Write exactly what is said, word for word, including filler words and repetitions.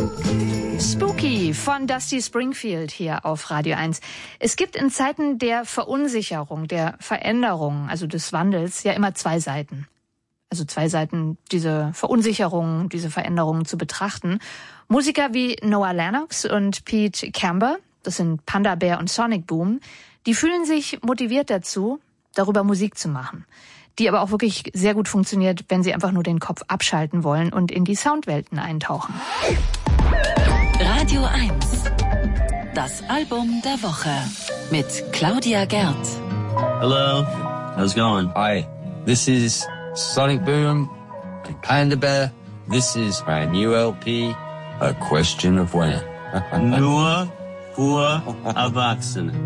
Spooky von Dusty Springfield hier auf Radio eins. Es gibt in Zeiten der Verunsicherung, der Veränderung, also des Wandels, ja immer zwei Seiten. Also zwei Seiten, diese Verunsicherung, diese Veränderungen zu betrachten. Musiker wie Noah Lennox und Pete Camber, das sind Panda Bear und Sonic Boom, die fühlen sich motiviert dazu, darüber Musik zu machen. Die aber auch wirklich sehr gut funktioniert, wenn sie einfach nur den Kopf abschalten wollen und in die Soundwelten eintauchen. Radio eins. Das Album der Woche mit Claudia Gerd. Hello, how's it going? Hi, this is Sonic Boom and Panda Bear. This is my new L P, A Question of When. Nur für Erwachsene.